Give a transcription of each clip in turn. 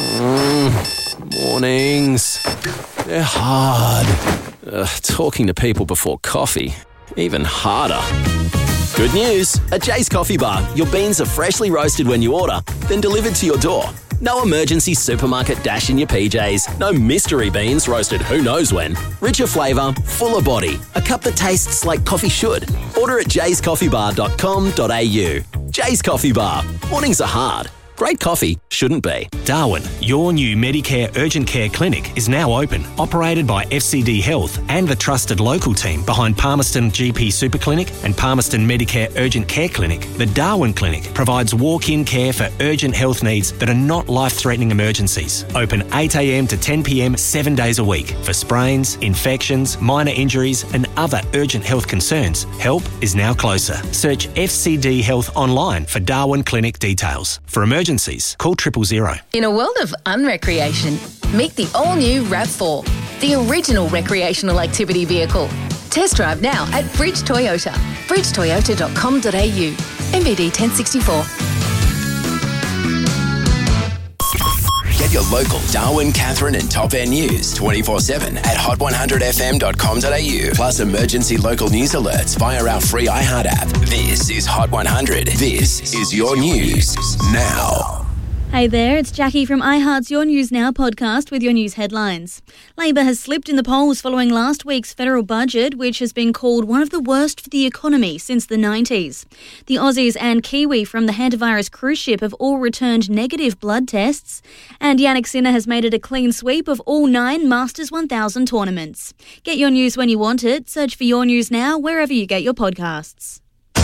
Mornings. They're hard. Talking to people before coffee, even harder. Good news. At Jay's Coffee Bar, your beans are freshly roasted when you order, then delivered to your door. No emergency supermarket dash in your PJs. No mystery beans roasted who knows when. Richer flavour, fuller body. A cup that tastes like coffee should. Order at jayscoffeebar.com.au. Jay's Coffee Bar. Mornings are hard. Great coffee shouldn't be. Darwin, your new Medicare Urgent Care Clinic is now open, operated by FCD Health and the trusted local team behind Palmerston GP Super Clinic and Palmerston Medicare Urgent Care Clinic. The Darwin Clinic provides walk-in care for urgent health needs that are not life-threatening emergencies. Open 8 a.m. to 10 p.m. 7 days a week for sprains, infections, minor injuries and other urgent health concerns. Help is now closer. Search FCD Health online for Darwin Clinic details. For emergencies, call 000. In a world of unrecreation, meet the all-new RAV4, the original recreational activity vehicle. Test drive now at Bridge Toyota, bridgetoyota.com.au, MBD 1064. Get your local Darwin, Katherine and Top End news 24/7 at hot100fm.com.au. Plus emergency local news alerts via our free iHeart app. This is Hot 100. This is your news now. Hey there, it's Jackie from iHeart's Your News Now podcast with your news headlines. Labor has slipped in the polls following last week's federal budget, which has been called one of the worst for the economy since the 90s. The Aussies and Kiwi from the hantavirus cruise ship have all returned negative blood tests, and Yannick Sinner has made it a clean sweep of all 9 Masters 1000 tournaments. Get your news when you want it. Search for Your News Now wherever you get your podcasts.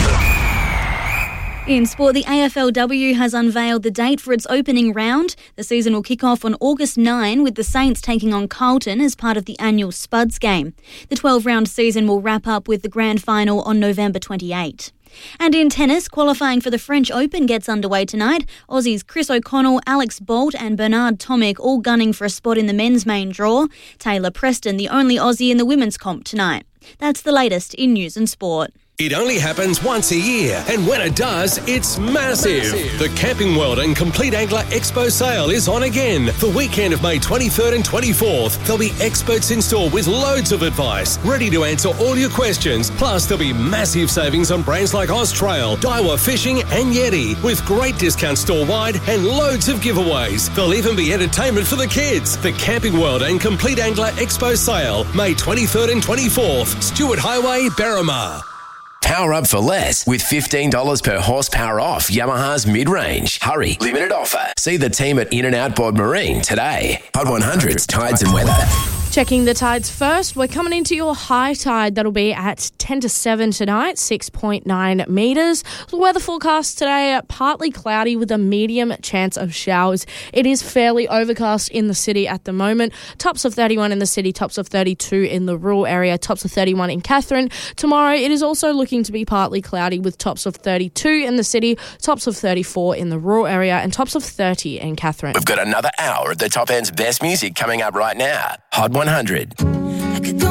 In sport, the AFLW has unveiled the date for its opening round. The season will kick off on August 9 with the Saints taking on Carlton as part of the annual Spuds game. The 12-round season will wrap up with the grand final on November 28. And in tennis, qualifying for the French Open gets underway tonight. Aussies Chris O'Connell, Alex Bolt and Bernard Tomic all gunning for a spot in the men's main draw. Taylor Preston, the only Aussie in the women's comp tonight. That's the latest in news and sport. It only happens once a year, and when it does, it's massive. The Camping World and Complete Angler Expo sale is on again. The weekend of May 23rd and 24th, there'll be experts in store with loads of advice, ready to answer all your questions. Plus, there'll be massive savings on brands like Austrail, Daiwa Fishing and Yeti, with great discounts store-wide and loads of giveaways. There'll even be entertainment for the kids. The Camping World and Complete Angler Expo sale, May 23rd and 24th, Stewart Highway, Berrimah. Power up for less with $15 per horsepower off Yamaha's mid-range. Hurry, limited offer. See the team at In-N-Out Board Marine today. Hot 100's Tides and Weather. Checking the tides first, we're coming into your high tide. That'll be at 10 to 7 tonight, 6.9 metres. The weather forecast today, partly cloudy with a medium chance of showers. It is fairly overcast in the city at the moment. Tops of 31 in the city, tops of 32 in the rural area, tops of 31 in Katherine. Tomorrow, it is also looking to be partly cloudy with tops of 32 in the city, tops of 34 in the rural area and tops of 30 in Katherine. We've got another hour of the Top End's best music coming up right now. Hot 100.